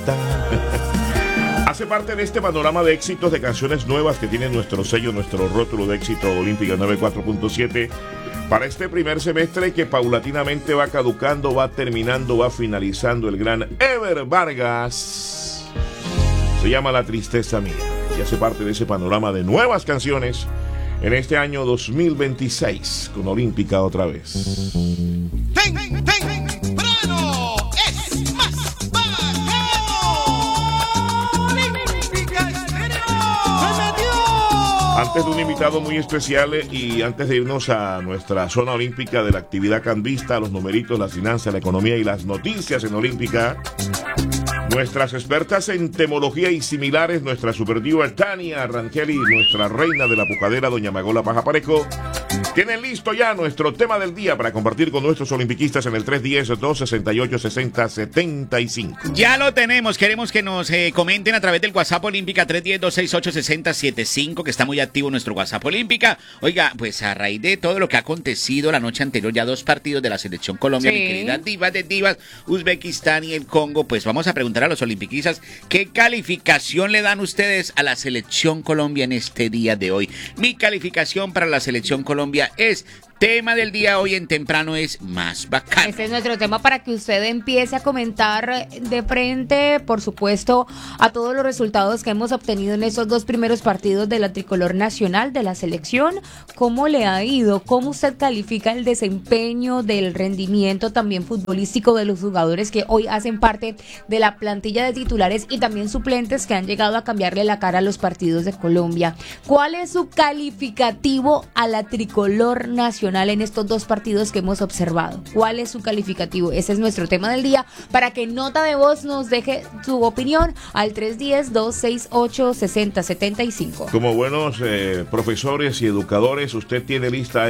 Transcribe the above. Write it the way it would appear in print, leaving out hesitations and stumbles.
Hace parte de este panorama de éxitos de canciones nuevas que tiene nuestro sello, nuestro rótulo de éxito Olímpica 94.7 para este primer semestre que paulatinamente va caducando, va terminando, va finalizando el gran Ever Vargas. Se llama La Tristeza Mía y hace parte de ese panorama de nuevas canciones en este año 2026 con Olímpica otra vez. ¡Temprano! ¡Es más bacano! ¡Olímpica Estéreo! ¡Se metió! Antes de un invitado muy especial y antes de irnos a nuestra zona olímpica de la actividad cambista, los numeritos, las finanzas, la economía y las noticias en Olímpica, nuestras expertas en temología y similares, nuestra superdiva Tania Rangel y nuestra reina de la pujadera, doña Magola Pajaparejo, tienen listo ya nuestro tema del día para compartir con nuestros olimpiquistas en el 310-268-6075. Ya lo tenemos, queremos que nos comenten a través del WhatsApp Olímpica 310-268-6075, que está muy activo nuestro WhatsApp Olímpica. Oiga, pues a raíz de todo lo que ha acontecido la noche anterior, ya 2 partidos de la Selección Colombia, Sí. mi querida divas de divas, Uzbekistán y el Congo, pues vamos a preguntar a los olimpiquistas qué calificación le dan ustedes a la Selección Colombia en este día de hoy. Mi calificación para la Selección Colombia es... Tema del día hoy en Temprano es más bacano. Este es nuestro tema para que usted empiece a comentar de frente, por supuesto, a todos los resultados que hemos obtenido en estos 2 primeros partidos de la tricolor nacional de la selección. ¿Cómo le ha ido? ¿Cómo usted califica el desempeño del rendimiento también futbolístico de los jugadores que hoy hacen parte de la plantilla de titulares y también suplentes que han llegado a cambiarle la cara a los partidos de Colombia? ¿Cuál es su calificativo a la tricolor nacional en estos 2 partidos que hemos observado? ¿Cuál es su calificativo? Ese es nuestro tema del día, para que en nota de voz nos deje su opinión al 310-268-6075. Como buenos profesores y educadores, usted tiene lista